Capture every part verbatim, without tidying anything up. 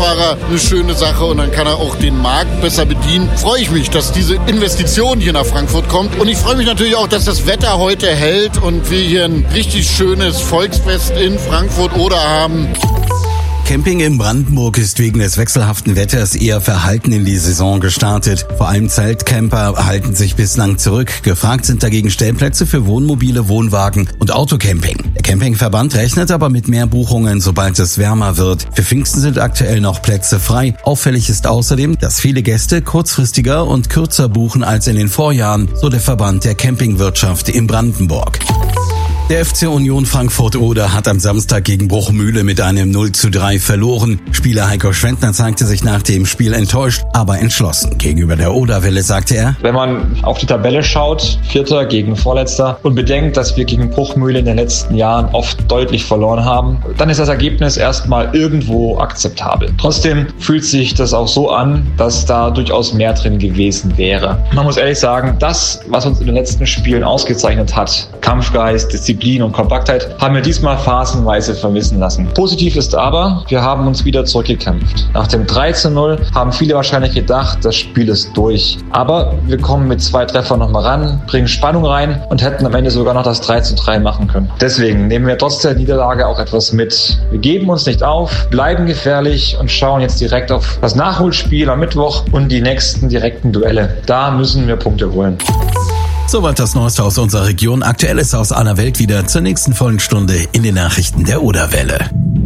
Autofahrer eine schöne Sache und dann kann er auch den Markt besser bedienen. Freue ich mich, dass diese Investition hier nach Frankfurt kommt. Und ich freue mich natürlich auch, dass das Wetter heute hält und wir hier ein richtig schönes Volksfest in Frankfurt-Oder haben. Camping in Brandenburg ist wegen des wechselhaften Wetters eher verhalten in die Saison gestartet. Vor allem Zeltcamper halten sich bislang zurück. Gefragt sind dagegen Stellplätze für Wohnmobile, Wohnwagen und Autocamping. Der Campingverband rechnet aber mit mehr Buchungen, sobald es wärmer wird. Für Pfingsten sind aktuell noch Plätze frei. Auffällig ist außerdem, dass viele Gäste kurzfristiger und kürzer buchen als in den Vorjahren, so der Verband der Campingwirtschaft in Brandenburg. Der F C Union Frankfurt-Oder hat am Samstag gegen Bruchmühle mit einem null zu drei verloren. Spieler Heiko Schwendtner zeigte sich nach dem Spiel enttäuscht, aber entschlossen. Gegenüber der Oder-Welle sagte er: Wenn man auf die Tabelle schaut, Vierter gegen Vorletzter, und bedenkt, dass wir gegen Bruchmühle in den letzten Jahren oft deutlich verloren haben, dann ist das Ergebnis erstmal irgendwo akzeptabel. Trotzdem fühlt sich das auch so an, dass da durchaus mehr drin gewesen wäre. Man muss ehrlich sagen, das, was uns in den letzten Spielen ausgezeichnet hat, Kampfgeist, Disziplin und Kompaktheit, haben wir diesmal phasenweise vermissen lassen. Positiv ist aber, wir haben uns wieder zurückgekämpft. Nach dem drei zu null haben viele wahrscheinlich gedacht, das Spiel ist durch. Aber wir kommen mit zwei Treffern nochmal ran, bringen Spannung rein und hätten am Ende sogar noch das drei zu drei machen können. Deswegen nehmen wir trotz der Niederlage auch etwas mit. Wir geben uns nicht auf, bleiben gefährlich und schauen jetzt direkt auf das Nachholspiel am Mittwoch und die nächsten direkten Duelle. Da müssen wir Punkte holen. Soweit das Neueste aus unserer Region. Aktuelles aus aller Welt wieder zur nächsten vollen Stunde in den Nachrichten der Oder-Welle.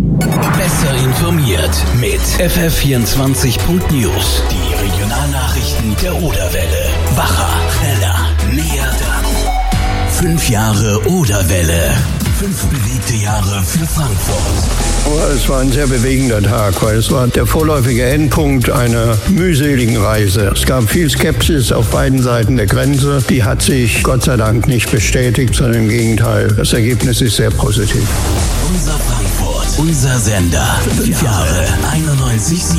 Besser informiert mit F F vierundzwanzig Punkt News. Die Regionalnachrichten der Oder-Welle. Wacher, schneller, näher dran. Fünf Jahre Oder-Welle. Fünf bewegte Jahre für Frankfurt. Es war ein sehr bewegender Tag, weil es war der vorläufige Endpunkt einer mühseligen Reise. Es gab viel Skepsis auf beiden Seiten der Grenze. Die hat sich Gott sei Dank nicht bestätigt, sondern im Gegenteil. Das Ergebnis ist sehr positiv. Unser Frankfurt, unser Sender. Fünf Jahre, einundneunzig